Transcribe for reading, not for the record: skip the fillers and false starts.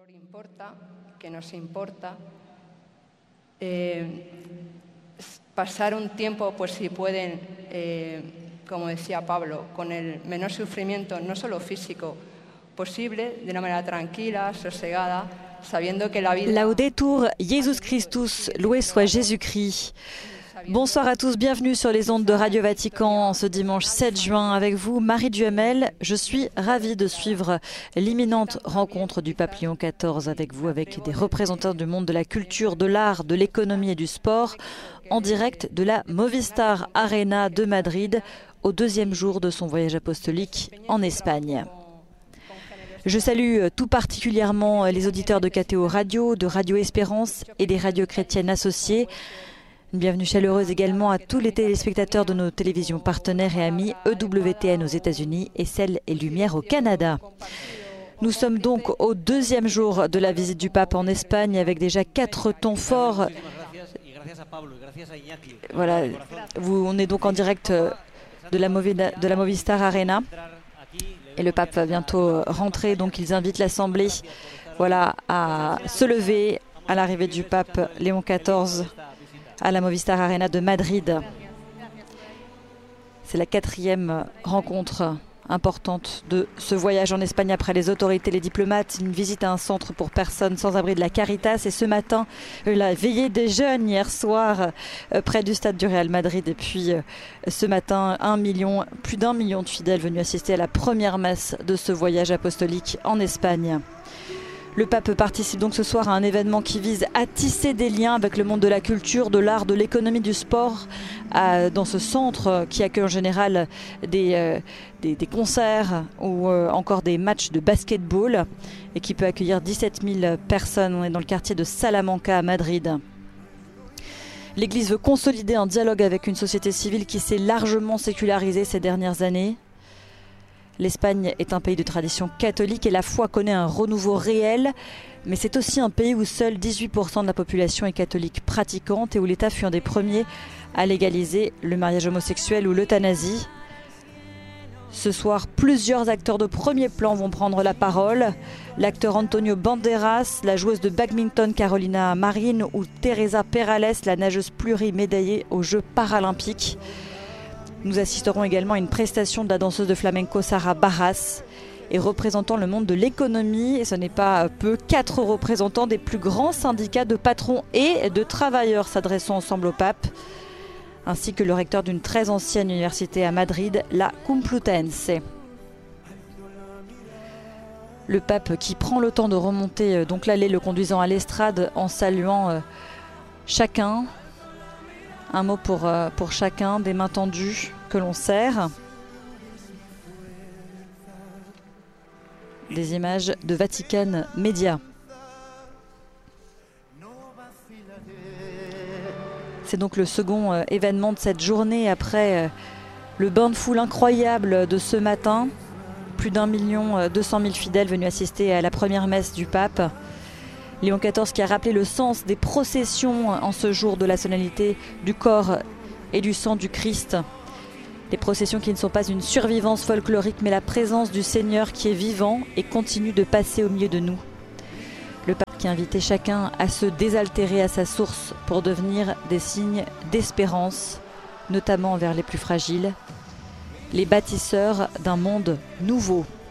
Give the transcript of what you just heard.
Pasar un tiempo, pues si pueden, como decía Pablo, con el menor sufrimiento, no solo físico, posible, de una manera tranquila, sosegada, sabiendo que la vida... Laudetur Jesus Christus, loué soit Jésus-Christ. Bonsoir à tous, bienvenue sur les ondes de Radio Vatican ce dimanche 7 juin avec vous, Marie Duhamel. Je suis ravie de suivre l'imminente rencontre du pape Léon XIV avec vous, avec des représentants du monde de la culture, de l'art, de l'économie et du sport, en direct de la Movistar Arena de Madrid, au deuxième jour de son voyage apostolique en Espagne. Je salue tout particulièrement les auditeurs de KTO Radio, de Radio Espérance et des radios chrétiennes associées. Une bienvenue chaleureuse également à tous les téléspectateurs de nos télévisions partenaires et amis EWTN aux États-Unis et Celle et Lumière au Canada. Nous sommes donc au deuxième jour de la visite du pape en Espagne avec déjà 4 temps forts. Voilà, on est donc en direct de la Movistar Arena et le pape va bientôt rentrer, donc ils invitent l'Assemblée à se lever à l'arrivée du pape Léon XIV à la Movistar Arena de Madrid. C'est la 4e rencontre importante de ce voyage en Espagne après les autorités, les diplomates, une visite à un centre pour personnes sans abri de la Caritas et ce matin, la veillée des jeunes hier soir près du stade du Real Madrid et puis ce matin, plus d'1 million de fidèles venus assister à la première messe de ce voyage apostolique en Espagne. Le pape participe donc ce soir à un événement qui vise à tisser des liens avec le monde de la culture, de l'art, de l'économie, du sport, dans ce centre qui accueille en général des concerts ou encore des matchs de basketball et qui peut accueillir 17 000 personnes. On est dans le quartier de Salamanca à Madrid. L'Église veut consolider un dialogue avec une société civile qui s'est largement sécularisée ces dernières années. L'Espagne est un pays de tradition catholique et la foi connaît un renouveau réel, mais c'est aussi un pays où seuls 18% de la population est catholique pratiquante et où l'État fut un des premiers à légaliser le mariage homosexuel ou l'euthanasie. Ce soir, plusieurs acteurs de premier plan vont prendre la parole. L'acteur Antonio Banderas, la joueuse de badminton Carolina Marin ou Teresa Perales, la nageuse plurimédaillée aux Jeux paralympiques. Nous assisterons également à une prestation de la danseuse de flamenco Sara Barras et représentant le monde de l'économie, et ce n'est pas peu, 4 représentants des plus grands syndicats de patrons et de travailleurs s'adressant ensemble au pape, ainsi que le recteur d'une très ancienne université à Madrid, la Complutense. Le pape qui prend le temps de remonter donc l'allée le conduisant à l'estrade en saluant chacun. Un mot pour chacun, des mains tendues que l'on serre. Des images de Vatican Media. C'est donc le second événement de cette journée après le bain de foule incroyable de ce matin. Plus d'1 200 000 fidèles venus assister à la première messe du pape. Léon XIV qui a rappelé le sens des processions en ce jour de la solennité du corps et du sang du Christ. Des processions qui ne sont pas une survivance folklorique mais la présence du Seigneur qui est vivant et continue de passer au milieu de nous. Le pape qui a invité chacun à se désaltérer à sa source pour devenir des signes d'espérance, notamment envers les plus fragiles, les bâtisseurs d'un monde nouveau.